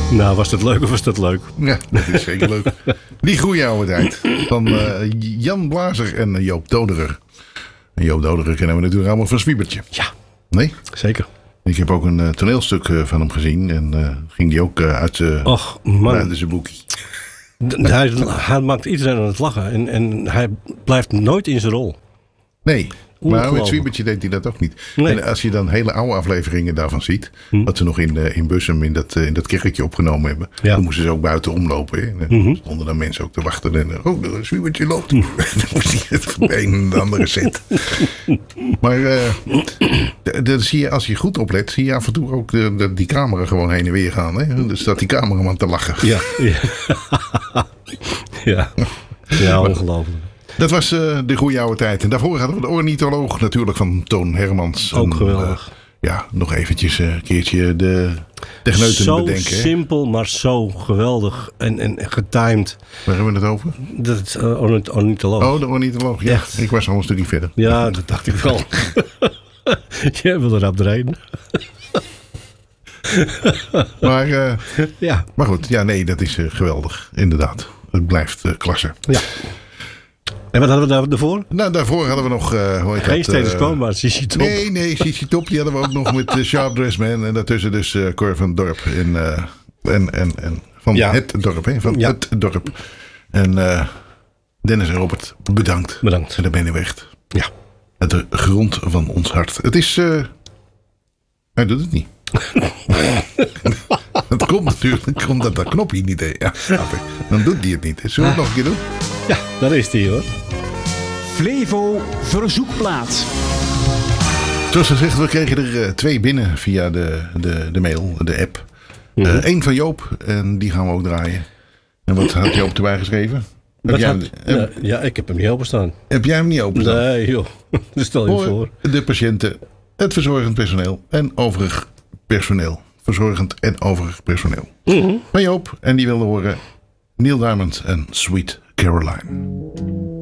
Nou, was dat leuk of was dat leuk? Ja, dat is zeker leuk. Die goeie oude tijd van Jan Blazer en Joop Doderer. En Joop Doderer kennen we natuurlijk allemaal van Zwiebertje. Ja. Nee? Zeker. Ik heb ook een toneelstuk van hem gezien. En ging die ook uit zijn boekie. Hij maakt iedereen aan het lachen. En hij blijft nooit in zijn rol. Nee. Maar met Zwiebertje deed hij dat ook niet. Nee. En als je dan hele oude afleveringen daarvan ziet. Wat ze nog in Bussum in dat kerkje opgenomen hebben. Ja. Dan moesten ze ook buiten omlopen. En stonden dan mensen ook te wachten. En Zwiebertje loopt. Dan moest hij het van de een en de andere zet. Maar dan zie je, als je goed oplet. Zie je af en toe ook die camera gewoon heen en weer gaan. Hè? Dus staat die cameraman te lachen. Ja, ja ongelooflijk. Dat was de goede oude tijd. En daarvoor hadden we de ornitholoog natuurlijk van Toon Hermans. Ook geweldig. Nog eventjes een keertje de techneuten zo bedenken. Zo simpel, maar zo geweldig en getimed. Waar hebben we het over? Dat is ornitholoog. Oh, de ornitholoog. Ja, echt. Ik was al een stukje verder. Ja, dat dacht ik wel. Jij wil erop draaien. Maar goed, ja, nee, dat is geweldig. Inderdaad. Het blijft klasse. Ja. En wat hadden we daarvoor? Nou, daarvoor hadden we nog... Geen status quo, maar Sissy Top. Nee, Sissy Top. Die hadden we ook nog met Sharp Dressed Man. En daartussen dus Cor van het Dorp. En van het dorp. Hè? Van het dorp. En Dennis en Robert, bedankt. Bedankt. En daar ben je echt. Ja. Uit de grond van ons hart. Het is... Hij doet het niet. Dat komt natuurlijk omdat dat knopje niet deed. Ja, dan doet hij het niet. Zullen we het nog een keer doen? Ja, daar is hij hoor. Flevo verzoekplaat. Zoals gezegd, we kregen er 2 binnen via de mail, de app. 1 van Joop en die gaan we ook draaien. En wat had Joop erbij geschreven? Ik heb hem niet openstaan. Heb jij hem niet openstaan? Nee joh, dus stel je voor. De patiënten, het verzorgend personeel en overig personeel. Verzorgend en overig personeel. Van Joop en die wilde horen Neil Diamond en Sweet Caroline.